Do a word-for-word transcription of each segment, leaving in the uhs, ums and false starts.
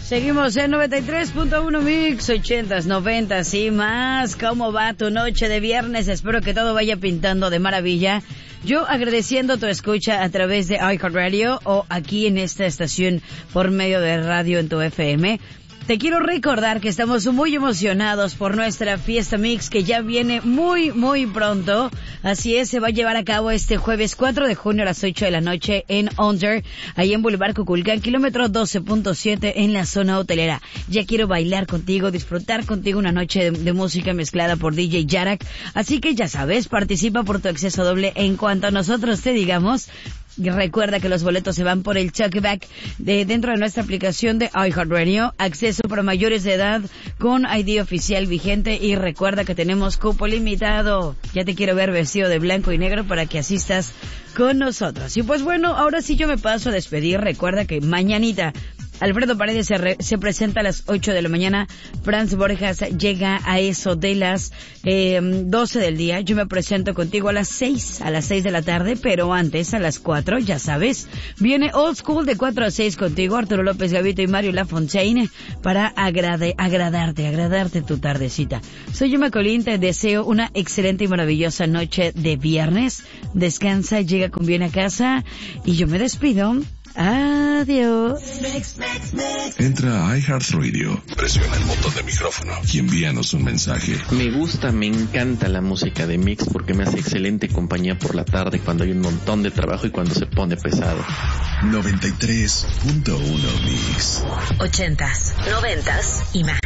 Seguimos en noventa y tres punto uno Mix, ochentas, noventas y más. ¿Cómo va tu noche de viernes? Espero que todo vaya pintando de maravilla. Yo agradeciendo tu escucha a través de iHeartRadio o aquí en esta estación por medio de radio en tu F M. Te quiero recordar que estamos muy emocionados por nuestra fiesta mix que ya viene muy, muy pronto. Así es, se va a llevar a cabo este jueves cuatro de junio a las ocho de la noche en Under, ahí en Boulevard Cuculcán, kilómetro doce punto siete en la zona hotelera. Ya quiero bailar contigo, disfrutar contigo una noche de, de música mezclada por D J Yarak. Así que ya sabes, participa por tu acceso doble en cuanto nosotros te digamos. Y recuerda que los boletos se van por el Chuckback de dentro de nuestra aplicación de iHeartRadio. Acceso para mayores de edad con I D oficial vigente. Y recuerda que tenemos cupo limitado. Ya te quiero ver vestido de blanco y negro para que asistas con nosotros. Y pues bueno, ahora sí yo me paso a despedir. Recuerda que mañanita Alfredo Paredes se, re, se presenta a las ocho de la mañana. Franz Borjas llega a eso de las eh, doce del día. Yo me presento contigo a las seis, a las seis de la tarde, pero antes a las cuatro, ya sabes. Viene Old School de cuatro a seis contigo, Arturo López Gavito y Mario Lafontaine, para agrade, agradarte, agradarte tu tardecita. Soy Yuma Colín, te deseo una excelente y maravillosa noche de viernes. Descansa, llega con bien a casa y yo me despido. Adiós. Entra a iHeartRadio, presiona el botón de micrófono y envíanos un mensaje. Me gusta, me encanta la música de Mix porque me hace excelente compañía por la tarde cuando hay un montón de trabajo y cuando se pone pesado. noventa y tres punto uno Mix. Ochentas, noventas y más.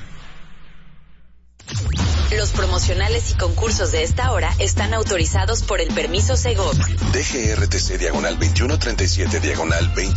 Los promocionales y concursos de esta hora están autorizados por el permiso Segov. D G R T C diagonal veintiuno treinta y siete diagonal veinte